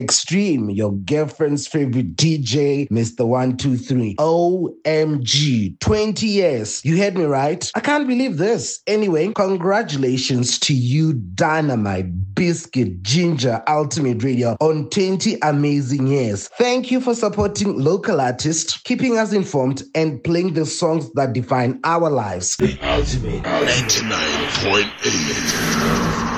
Extreme, your girlfriend's favorite DJ, Mr. 123. OMG, 20 years. You heard me right? I can't believe this. Anyway, congratulations to you, Dynamite, Biscuit, Ginger, Ultimate Radio, on 20 amazing years. Thank you for supporting local artists, keeping us informed, and playing the songs that define our lives. The Ultimate 99.8.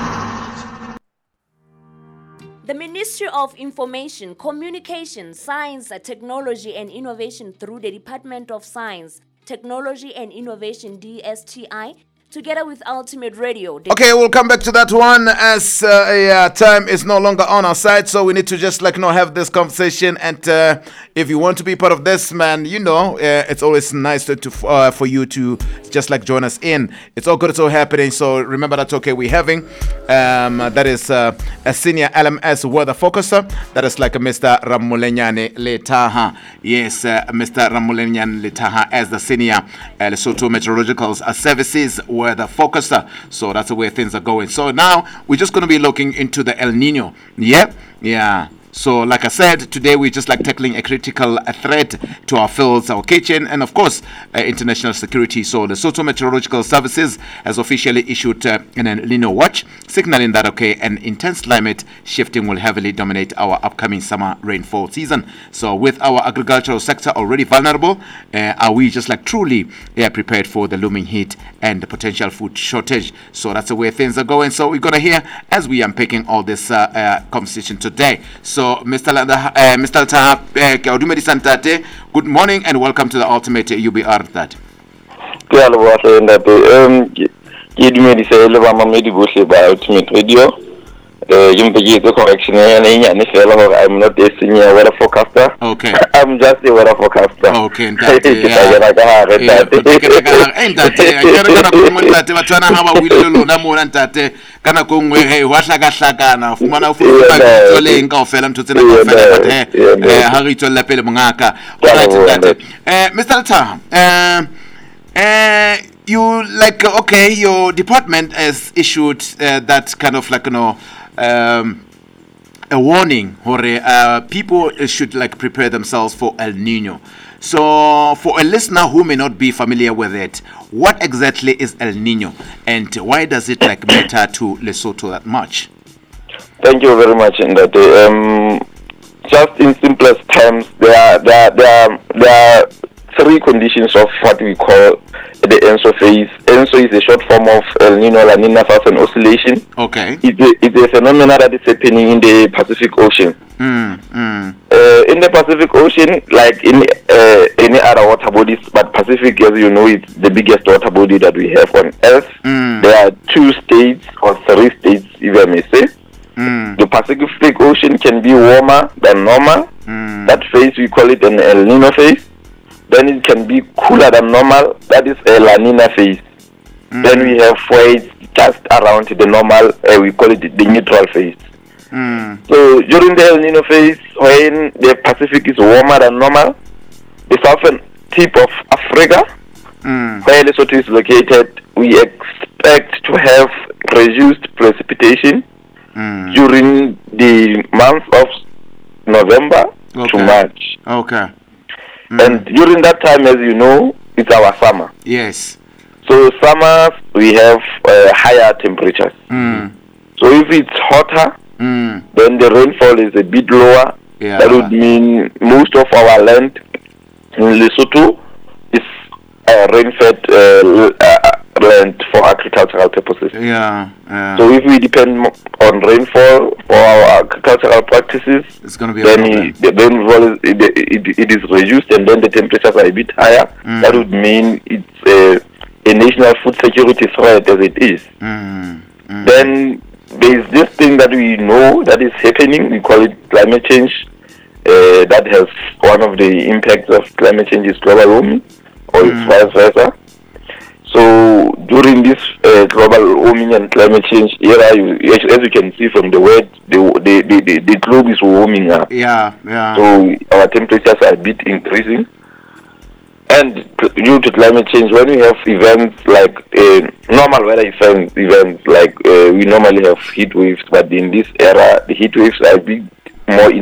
The Ministry of Information, Communication, Science, Technology and Innovation through the Department of Science, Technology and Innovation DSTI, together with Ultimate Radio. Okay, we'll come back to that one as time is no longer on our side, so we need to just have this conversation. And if you want to be part of this, man, it's always nice for you to just join us in. It's all good, it's all happening. So remember that we're having that is a senior LMS weather focuser. That is Mr. Ramulenyane Letaha. Yes, Mr. Ramulenyane Letaha as the senior Lesotho Meteorological Services weather focuser. So that's the way things are going. So now we're just going to be looking into the El Nino. Yeah. So like I said, today we're just tackling a critical threat to our fields, our kitchen, and of course, international security. So the Lesotho Meteorological Services has officially issued an El Nino watch, signaling that, an intense climate shifting will heavily dominate our upcoming summer rainfall season. So with our agricultural sector already vulnerable, are we just truly prepared for the looming heat and the potential food shortage? So that's the way things are going. So we're going to hear as we unpacking all this conversation today. So Mr. Letaha, good morning and welcome to the Ultimate UBR. That. Ultimate Radio. Correction, I'm not a senior weather forecaster. Okay. I'm just a weather forecaster. Okay. Mr. Letaha, you your department has issued that kind of a warning or people should prepare themselves for El Nino. So for a listener who may not be familiar with it, what exactly is El Nino and why does it matter to Lesotho that much? Thank you very much, Ndate. Just in simplest terms, there are three conditions of what we call the ENSO phase. ENSO is a short form of El Nino La Nina Southern Oscillation. Okay. It's a phenomenon that is happening in the Pacific Ocean. In the Pacific Ocean, like in any other water bodies, but Pacific, as you know, it's the biggest water body that we have on Earth. There are two states or three states, if I may say. The Pacific Ocean can be warmer than normal. That phase, we call it an El Nino phase. Then it can be cooler than normal. That is a La Nina phase. Then we have where it's just around the normal. We call it the neutral phase. So during the El Nino phase, when the Pacific is warmer than normal, the southern tip of Africa, where Lesotho is located, we expect to have reduced precipitation during the month of November to March. Okay. And during that time, as you know, it's our summer. Yes. So summers, we have higher temperatures. So if it's hotter, then the rainfall is a bit lower. Yeah. That would mean most of our land in Lesotho is rain-fed land for agricultural purposes. Yeah. So if we depend on rainfall for our agricultural practices, it's going to be then the rainfall it is reduced, and then the temperatures are a bit higher. That would mean it's a national food security threat as it is. Then there is this thing that we know that is happening. We call it climate change. That has one of the impacts of climate change is global warming, or it's vice versa. So during this global warming and climate change era, as you can see from the word, the globe is warming up. Yeah. So our temperatures are a bit increasing. And due to climate change, when we have events like normal weather events like we normally have heat waves, but in this era, the heat waves are a bit more